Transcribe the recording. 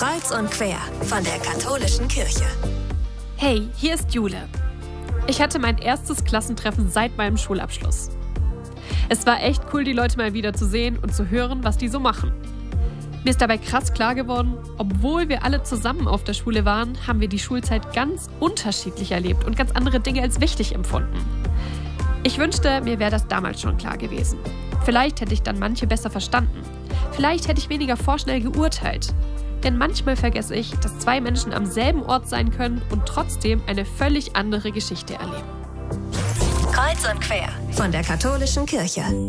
Kreuz und quer von der katholischen Kirche. Hey, hier ist Jule. Ich hatte mein erstes Klassentreffen seit meinem Schulabschluss. Es war echt cool, die Leute mal wieder zu sehen und zu hören, was die so machen. Mir ist dabei krass klar geworden, obwohl wir alle zusammen auf der Schule waren, haben wir die Schulzeit ganz unterschiedlich erlebt und ganz andere Dinge als wichtig empfunden. Ich wünschte, mir wäre das damals schon klar gewesen. Vielleicht hätte ich dann manche besser verstanden. Vielleicht hätte ich weniger vorschnell geurteilt. Denn manchmal vergesse ich, dass zwei Menschen am selben Ort sein können und trotzdem eine völlig andere Geschichte erleben. Kreuz und quer von der katholischen Kirche.